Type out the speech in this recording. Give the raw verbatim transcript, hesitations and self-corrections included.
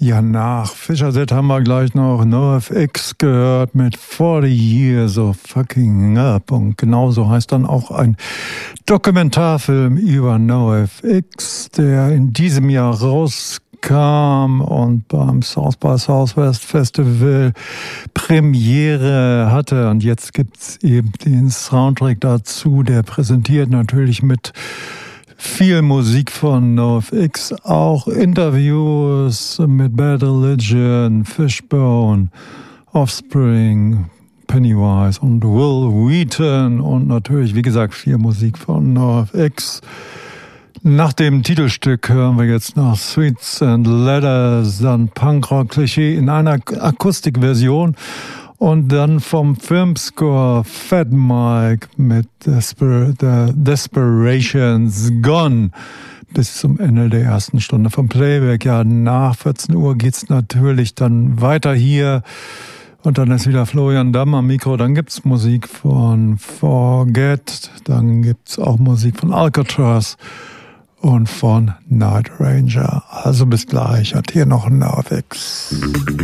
Ja, nach Fischer Z haben wir gleich noch NoFX gehört mit forty Years of Fucking Up. Und genauso heißt dann auch ein Dokumentarfilm über NoFX, der in diesem Jahr rauskam und beim South by Southwest Festival Premiere hatte. Und jetzt gibt's eben den Soundtrack dazu, der präsentiert natürlich mit viel Musik von NoFX, auch Interviews mit Bad Religion, Fishbone, Offspring, Pennywise und Will Wheaton und natürlich, wie gesagt, viel Musik von NoFX. Nach dem Titelstück hören wir jetzt noch Sweets and Letters, dann Punkrock-Klischee in einer Akustikversion. Und dann vom Filmscore Fat Mike mit Desper- The Desperations Gone bis zum Ende der ersten Stunde vom Playback. Ja, nach vierzehn Uhr geht's natürlich dann weiter hier. Und dann ist wieder Florian Damm am Mikro. Dann gibt's Musik von Forget. Dann gibt's auch Musik von Alcatraz und von Night Ranger. Also bis gleich. Hat hier noch ein NoFX.